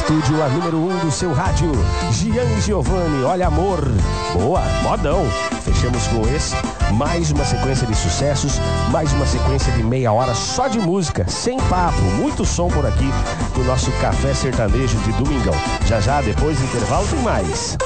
estúdio, a número 1 do seu rádio, Gian Giovanni, Olha Amor. Boa, modão. Fechamos com esse, mais uma sequência de sucessos, mais uma sequência de meia hora só de música, sem papo, muito som por aqui, no nosso Café Sertanejo de domingão. Já já, depois do intervalo, tem mais.